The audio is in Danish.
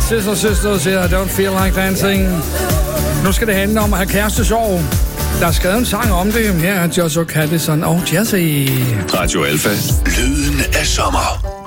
Sisters her, Don't Feel Like Dancing. Nu skal det handle om at have kærestesorg. Der er skrevet en sang om det. Her er Joshua Caddison og Jazzy. Radio Alfa. Lyden af sommer.